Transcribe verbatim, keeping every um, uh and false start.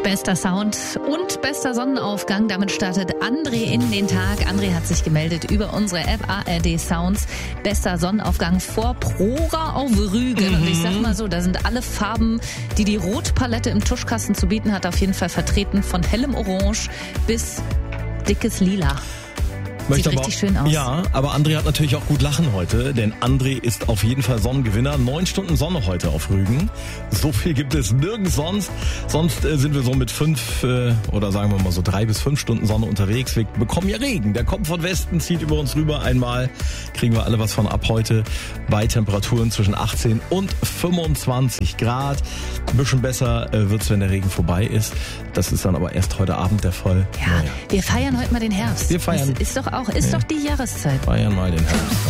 Bester Sound und bester Sonnenaufgang. Damit startet André in den Tag. André hat sich gemeldet über unsere App A R D Sounds. Bester Sonnenaufgang vor Prora auf Rügen. Mhm. Und ich sag mal so, da sind alle Farben, die die Rotpalette im Tuschkasten zu bieten hat, auf jeden Fall vertreten. Von hellem Orange bis dickes Lila. Sieht richtig auch schön aus. Ja, aber André hat natürlich auch gut lachen heute, denn André ist auf jeden Fall Sonnengewinner. Neun Stunden Sonne heute auf Rügen. So viel gibt es nirgends sonst. Sonst äh, sind wir so mit fünf äh, oder sagen wir mal so drei bis fünf Stunden Sonne unterwegs. Wir bekommen ja Regen. Der kommt von Westen, zieht über uns rüber. Einmal kriegen wir alle was von ab heute bei Temperaturen zwischen achtzehn und fünfundzwanzig Grad. Ein bisschen besser äh, wird's, wenn der Regen vorbei ist. Das ist dann aber erst heute Abend der Fall. Ja, naja. Wir feiern heute mal den Herbst. Wir feiern. Das ist doch auch, ist ja. doch die Jahreszeit. Feiern mal den Herbst.